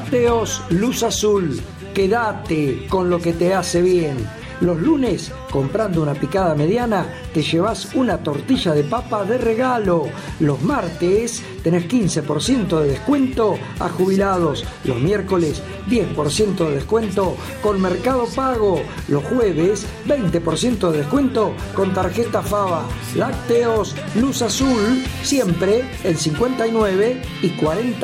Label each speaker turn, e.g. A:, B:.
A: Lácteos Luz Azul. Quédate con lo que te hace bien. Los lunes, comprando una picada mediana, te llevas una tortilla de papa de regalo. Los martes tenés 15% de descuento a jubilados. Los miércoles 10% de descuento con Mercado Pago. Los jueves 20% de descuento con tarjeta Fava. Lácteos Luz Azul, siempre en 59 y 40